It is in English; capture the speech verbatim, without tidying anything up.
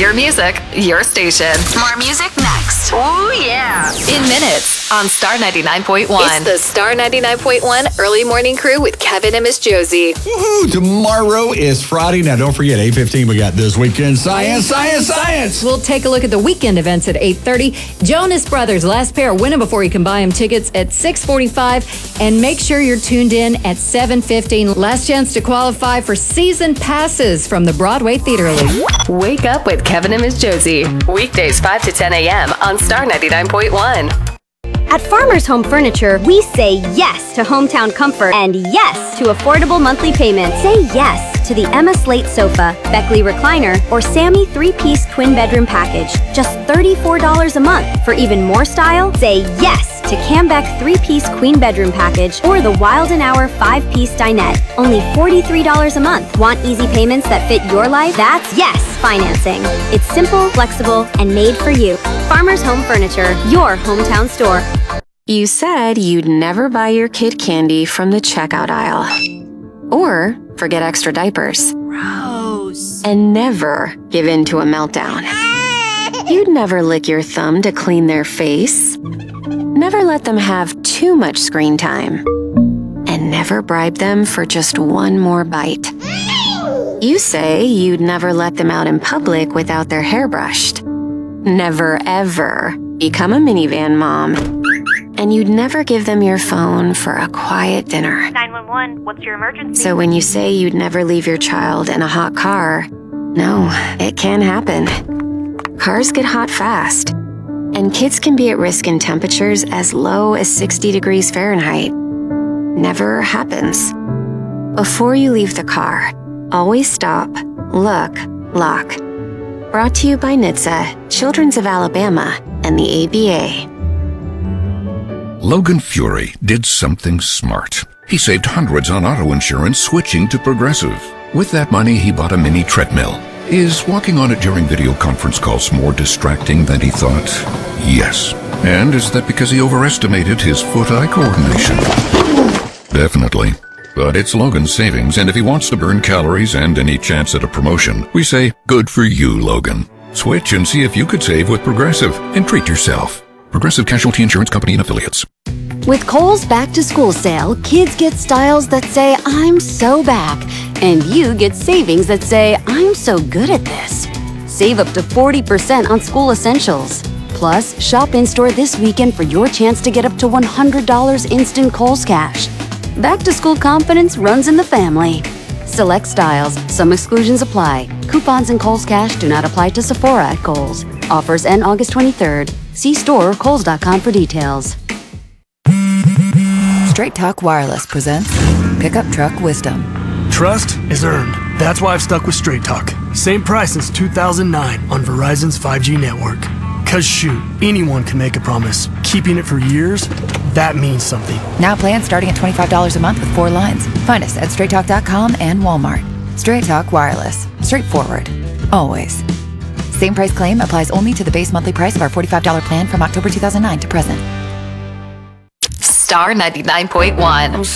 Your music, your station. More music next. Oh, yeah. In minutes on Star ninety-nine point one. It's the Star ninety-nine point one Early Morning Crew with Kevin and Miss Josie. Woohoo! Tomorrow is Friday. Now, don't forget, eight fifteen, we got This Weekend Science, Science, Science. We'll take a look at the weekend events at eight thirty. Jonas Brothers, last pair, win them before you can buy them tickets at six forty-five. And make sure you're tuned in at seven fifteen. Last chance to qualify for season passes from the Broadway Theater League. Wake up with Kevin and Miss Josie. Weekdays five to ten a.m. on Star ninety-nine point one. At Farmers Home Furniture, we say yes to hometown comfort and yes to affordable monthly payments. Say yes to the Emma Slate Sofa, Beckley Recliner, or Sammy three-piece twin bedroom package. Just thirty-four dollars a month. For even more style, say yes to Cambeck three-piece queen bedroom package or the Wild and Hour five-piece dinette. Only forty-three dollars a month. Want easy payments that fit your life? That's yes financing. It's simple, flexible, and made for you. Farmers Home Furniture, your hometown store. You said you'd never buy your kid candy from the checkout aisle. Or forget extra diapers. Gross. And never give in to a meltdown. You'd never lick your thumb to clean their face. Never let them have too much screen time. And never bribe them for just one more bite. You say you'd never let them out in public without their hair brushed. Never ever become a minivan mom. And you'd never give them your phone for a quiet dinner. nine one one, what's your emergency? So when you say you'd never leave your child in a hot car, no, it can happen. Cars get hot fast, and kids can be at risk in temperatures as low as sixty degrees Fahrenheit. Never happens. Before you leave the car, always stop, look, lock. Brought to you by N H T S A, Children's of Alabama, and the A B A. Logan Fury did something smart. He saved hundreds on auto insurance switching to Progressive. With that money, he bought a mini treadmill. Is walking on it during video conference calls more distracting than he thought? Yes. And is that because he overestimated his foot-eye coordination? Definitely. But it's Logan's savings, and if he wants to burn calories and any chance at a promotion, we say, good for you, Logan. Switch and see if you could save with Progressive and treat yourself. Progressive Casualty Insurance Company and Affiliates. With Kohl's back-to-school sale, kids get styles that say, I'm so back. And you get savings that say, I'm so good at this. Save up to forty percent on school essentials. Plus, shop in-store this weekend for your chance to get up to one hundred dollars instant Kohl's cash. Back-to-school confidence runs in the family. Select styles. Some exclusions apply. Coupons and Kohl's cash do not apply to Sephora at Kohl's. Offers end August twenty-third. See store or kohls dot com for details. Straight Talk Wireless presents Pickup Truck Wisdom. Trust is earned. That's why I've stuck with Straight Talk. Same price since two thousand nine on Verizon's five G network. Cause shoot, anyone can make a promise. Keeping it for years, that means something. Now plans starting at twenty-five dollars a month with four lines. Find us at straight talk dot com and Walmart. Straight Talk Wireless. Straightforward. Always. Same price claim applies only to the base monthly price of our forty-five dollars plan from October two thousand nine to present. Star ninety-nine point one.